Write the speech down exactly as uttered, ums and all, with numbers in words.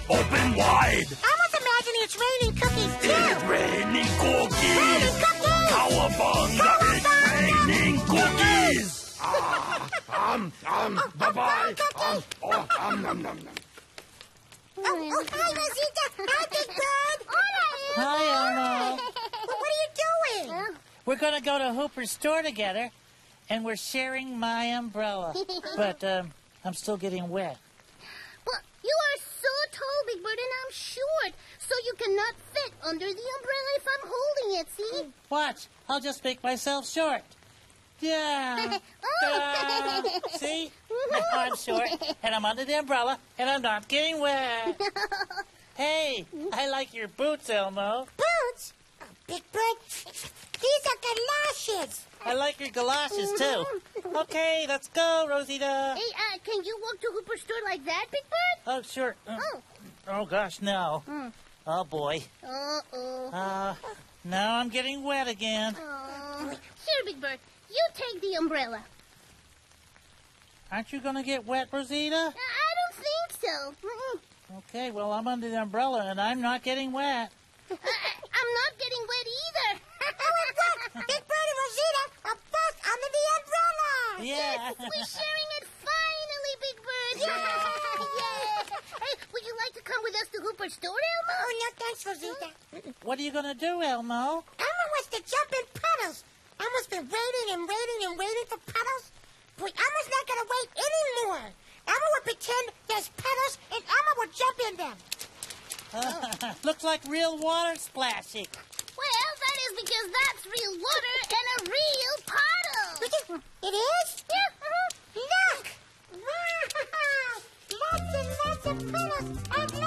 open wide. I was imagining it's raining cookies, too. It's raining cookies. Raining cookies. Cowabunga, it's raining cookies. Ah, um, um, bye-bye. Um, oh, um, nom, nom, nom. Oh, oh, hi, Rosita. Hi, Big Bird. Hi, Elmo. Well, what are you doing? We're going to go to Hooper's store together, and we're sharing my umbrella. But um, I'm still getting wet. Well, you are so tall, Big Bird, and I'm short, so you cannot fit under the umbrella if I'm holding it, see? Watch, I'll just make myself short. Yeah. Ta-da. See? I'm short, and I'm under the umbrella, and I'm not getting wet. Hey, I like your boots, Elmo. Boots? Oh, Big Bird, these are galoshes. I like your galoshes, too. Okay, let's go, Rosita. Hey, uh, can you walk to Hooper's store like that, Big Bird? Oh, sure. Uh, Oh. Oh, gosh, no. Mm. Oh, boy. Uh-oh. Uh, now I'm getting wet again. Oh. Here, Big Bird, you take the umbrella. Aren't you going to get wet, Rosita? Uh, I don't think so. Mm-mm. Okay, well, I'm under the umbrella, and I'm not getting wet. Uh, I'm not getting wet either. Oh, it worked. Big Bird and Rosita are both under the umbrella. Yeah. We're sharing it finally, Big Bird. Yeah. Hey, would you like to come with us to Hooper's store, Elmo? Oh, no, thanks, Rosita. What are you going to do, Elmo? Elmo wants to jump in puddles. Elmo's been waiting and waiting and waiting for puddles. Boy, Elmo's not going to wait anymore. Elmo will pretend there's puddles, and Elmo will jump in them. Looks like real water splashing. Well, that is because that's real water and a real puddle. It is? Yeah, uh-huh. Look! Wow! Lots and lots of puddles and